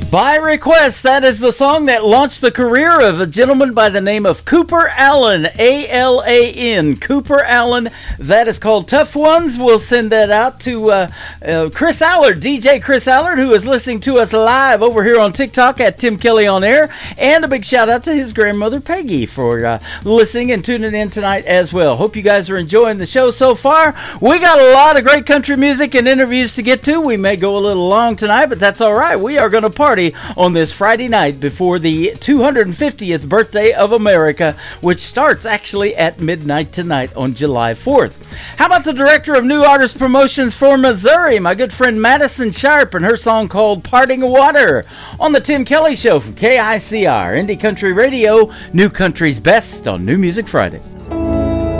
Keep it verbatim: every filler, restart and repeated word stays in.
By Request, that is the song that launched the career of a gentleman by the name of Cooper Allen, A L A N, Cooper Allen. That is called Tough Ones. We'll send that out to uh, uh, Chris Allard, D J Chris Allard, who is listening to us live over here on TikTok at Tim Kelly On Air. And a big shout out to his grandmother, Peggy, for uh, listening and tuning in tonight as well. Hope you guys are enjoying the show so far. We got a lot of great country music and interviews to get to. We may go a little long tonight, but that's all right. We are going to party on this Friday night before the two hundred fiftieth birthday of America, which starts actually at midnight tonight on July fourth. How about the director of new artist promotions for Missouri, my good friend Madison Sharp, and her song called Parting Water on the Tim Kelly Show from K I C R, Indie Country Radio, New Country's Best on New Music Friday.